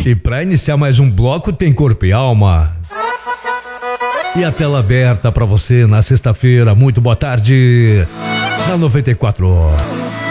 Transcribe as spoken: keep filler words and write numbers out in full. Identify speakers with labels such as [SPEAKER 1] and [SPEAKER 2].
[SPEAKER 1] E pra iniciar mais um bloco tem Corpo e Alma. E a tela aberta pra você na sexta-feira. Muito boa tarde. Na noventa e quatro.